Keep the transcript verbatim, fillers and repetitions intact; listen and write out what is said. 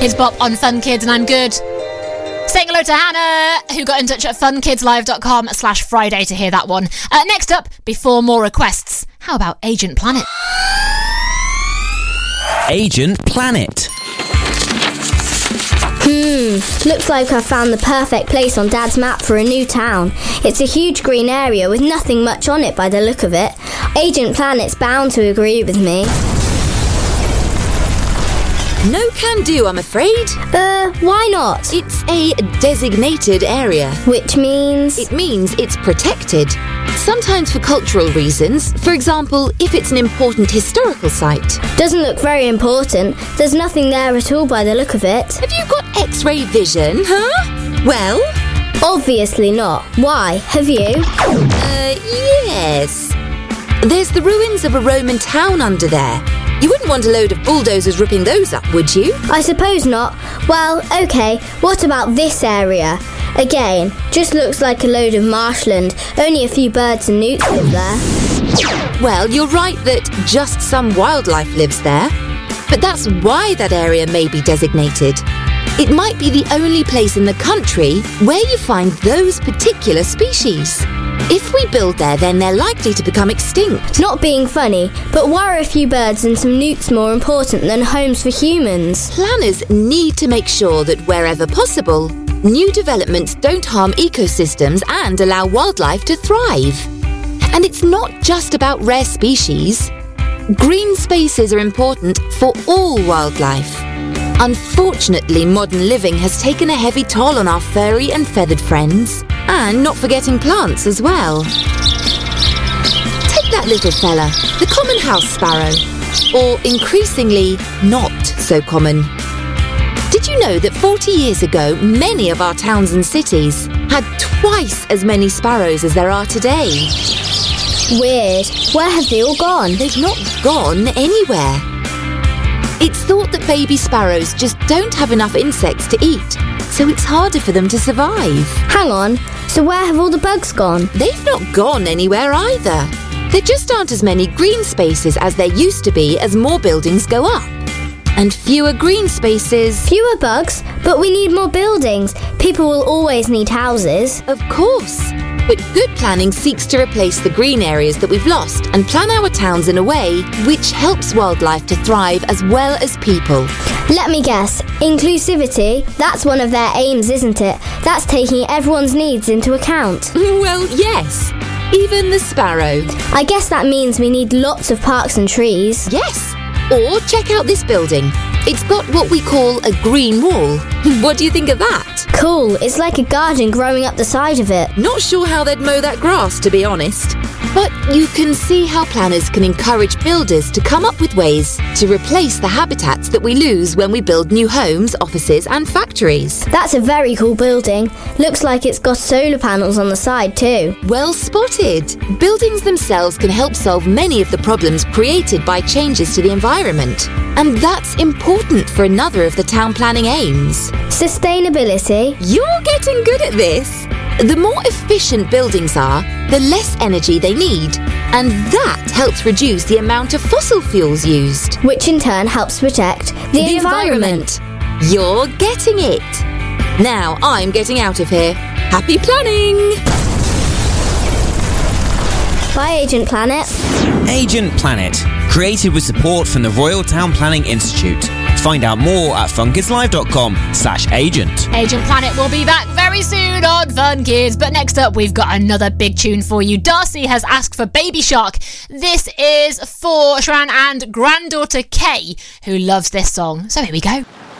Kids Bop on Fun Kids, and I'm good. Saying hello to Hannah, who got in touch at funkidslive.com slash Friday to hear that one. Uh, next up, before more requests, how about Agent Planet? Agent Planet. Hmm, looks like I've found the perfect place on Dad's map for a new town. It's a huge green area with nothing much on it by the look of it. Agent Planet's bound to agree with me. No can do, I'm afraid. Uh, why not? It's a designated area. Which means? It means it's protected. Sometimes for cultural reasons. For example, if it's an important historical site. Doesn't look very important. There's nothing there at all by the look of it. Have you got X-ray vision, huh? Well? Obviously not. Why? Have you? Uh, yes. There's the ruins of a Roman town under there. You wouldn't want a load of bulldozers ripping those up, would you? I suppose not. Well, okay, what about this area? Again, just looks like a load of marshland. Only a few birds and newts live there. Well, you're right that just some wildlife lives there. But that's why that area may be designated. It might be the only place in the country where you find those particular species. If we build there, then they're likely to become extinct. Not being funny, but why are a few birds and some newts more important than homes for humans? Planners need to make sure that wherever possible, new developments don't harm ecosystems and allow wildlife to thrive. And it's not just about rare species. Green spaces are important for all wildlife. Unfortunately, modern living has taken a heavy toll on our furry and feathered friends. And not forgetting plants as well. Take that little fella, the common house sparrow. Or increasingly not so common. Did you know that forty years ago, many of our towns and cities had twice as many sparrows as there are today? Weird. Where have they all gone? They've not gone anywhere. It's thought that baby sparrows just don't have enough insects to eat, so it's harder for them to survive. Hang on, so where have all the bugs gone? They've not gone anywhere either. There just aren't as many green spaces as there used to be as more buildings go up. And fewer green spaces. Fewer bugs? But we need more buildings. People will always need houses. Of course. But good planning seeks to replace the green areas that we've lost and plan our towns in a way which helps wildlife to thrive as well as people. Let me guess. Inclusivity? That's one of their aims, isn't it? That's taking everyone's needs into account. Well, yes. Even the sparrow. I guess that means we need lots of parks and trees. Yes. Or check out this building. It's got what we call a green wall. What do you think of that? Cool. It's like a garden growing up the side of it. Not sure how they'd mow that grass, to be honest. But you can see how planners can encourage builders to come up with ways to replace the habitats that we lose when we build new homes, offices and factories. That's a very cool building. Looks like it's got solar panels on the side too. Well spotted. Buildings themselves can help solve many of the problems created by changes to the environment. And that's important for another of the town planning aims. Sustainability. You're getting good at this. The more efficient buildings are, the less energy they need. And that helps reduce the amount of fossil fuels used. Which in turn helps protect the, the environment. environment. You're getting it. Now I'm getting out of here. Happy planning! Bye, Agent Planet. Agent Planet. Created with support from the Royal Town Planning Institute. Find out more at funkidslive.com slash agent. Agent Planet will be back very soon on Fun Kids. But next up, we've got another big tune for you. Darcy has asked for Baby Shark. This is for Shran and granddaughter Kay, who loves this song. So here we go.